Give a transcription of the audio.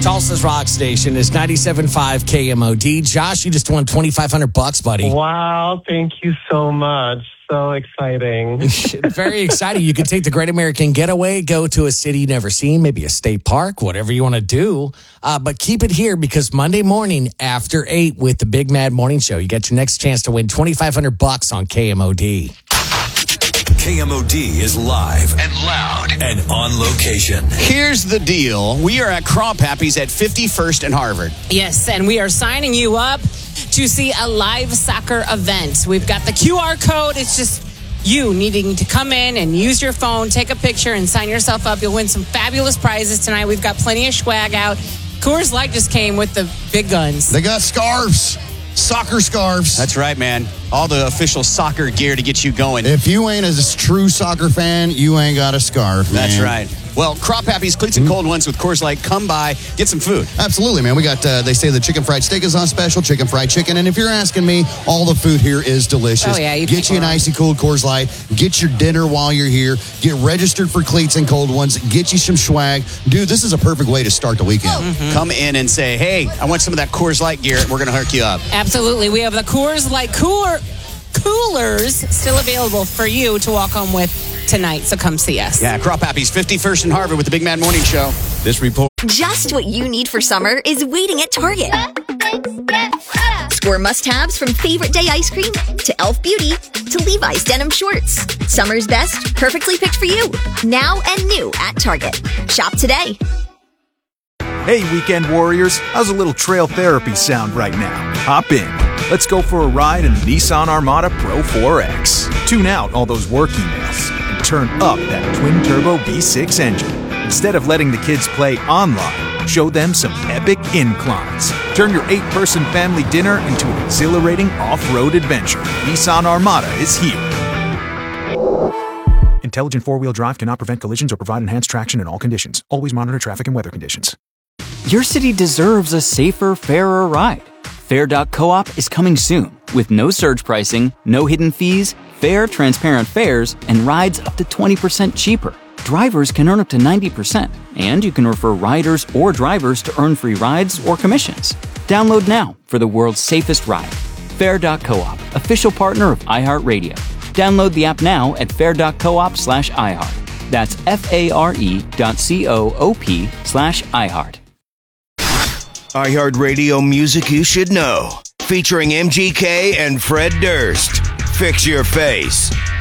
Tulsa's rock station is 97.5 KMOD. Josh, you just won $2,500, buddy. Wow, thank you so much. So exciting. Very exciting. You could take the Great American Getaway, go to a city you've never seen, maybe a state park, whatever you want to do. But keep it here because Monday morning after 8 with the Big Mad Morning Show, you get your next chance to win $2,500 on KMOD. KMOD is live and loud and on location. Here's the deal. We are at Crop Happy's at 51st and Harvard. Yes, and we are signing you up to see a live soccer event. We've got the QR code. It's just you needing to come in and use your phone, take a picture, and sign yourself up. You'll win some fabulous prizes tonight. We've got plenty of swag out. Coors Light just came with the big guns. They got scarves. Soccer scarves. That's right, man. All the official soccer gear to get you going. If you ain't a true soccer fan, you ain't got a scarf, man. That's right. Well, Crop Happy's Cleats and Cold Ones with Coors Light. Come by, get some food. Absolutely, man. We got, they say the chicken fried steak is on special, chicken fried chicken. And if you're asking me, all the food here is delicious. Oh, yeah. Get you an icy cold Coors Light. Get your dinner while you're here. Get registered for Cleats and Cold Ones. Get you some swag. Dude, this is a perfect way to start the weekend. Mm-hmm. Come in and say, hey, I want some of that Coors Light gear. We're going to hook you up. Absolutely. We have the Coors Light coolers still available for you to walk home with tonight, so come see us. Yeah, Crop Happy's 51st and Harvard with the Big Mad Morning Show. This report. Just what you need for summer is waiting at Target. Score must-haves from Favorite Day ice cream to e.l.f. Beauty to Levi's denim shorts. Summer's best, perfectly picked for you. Now and new at Target. Shop today. Hey, weekend warriors, how's a little trail therapy sound right now? Hop in. Let's go for a ride in the Nissan Armada Pro 4X. Tune out all those work emails and turn up that twin-turbo V6 engine. Instead of letting the kids play online, show them some epic inclines. Turn your 8-person family dinner into an exhilarating off-road adventure. Nissan Armada is here. Intelligent four-wheel drive cannot prevent collisions or provide enhanced traction in all conditions. Always monitor traffic and weather conditions. Your city deserves a safer, fairer ride. Fair.coop is coming soon with no surge pricing, no hidden fees, fair, transparent fares, and rides up to 20% cheaper. Drivers can earn up to 90%, and you can refer riders or drivers to earn free rides or commissions. Download now for the world's safest ride. Fair.coop, official partner of iHeartRadio. Download the app now at fair.coop/iHeart. That's FARE.coop/iHeart. iHeartRadio Music You Should Know, featuring MGK and Fred Durst. Fix Your Face.